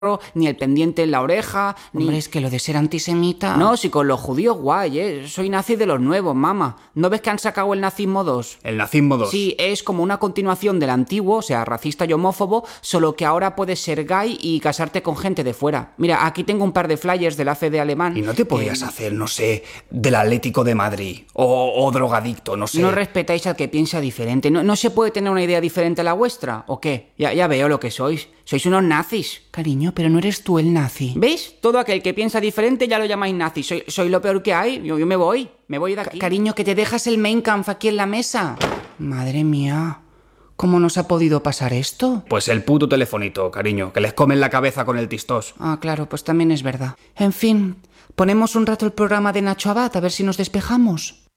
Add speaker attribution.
Speaker 1: ni el pendiente en la oreja, ni...
Speaker 2: Hombre, es que lo de ser antisemita...
Speaker 1: No, si con los judíos guay, soy nazi de los nuevos, mamá. ¿No ves que han sacado el nazismo 2?
Speaker 3: ¿El nazismo 2?
Speaker 1: Sí, es como una continuación del antiguo, o sea, racista y homófobo, solo que ahora puedes ser gay y casarte con gente de fuera. Mira, aquí tengo un par de flyers del ACD alemán.
Speaker 3: ¿Y no te podías hacer, no sé, del Atlético de Madrid? O drogadicto, no sé.
Speaker 1: No respetáis al que piensa diferente. ¿No se puede tener una idea diferente a la vuestra? ¿O qué? Ya veo lo que sois. Sois unos nazis.
Speaker 2: Cariño, pero no eres tú el nazi.
Speaker 1: ¿Veis? Todo aquel que piensa diferente ya lo llamáis nazi. Soy lo peor que hay. Yo me voy de aquí.
Speaker 2: Cariño, que te dejas el Mein Kampf aquí en la mesa. Madre mía, ¿cómo nos ha podido pasar esto?
Speaker 3: Pues el puto telefonito, cariño, que les comen la cabeza con el tistós.
Speaker 2: Ah, claro, pues también es verdad. En fin, ponemos un rato el programa de Nacho Abad a ver si nos despejamos.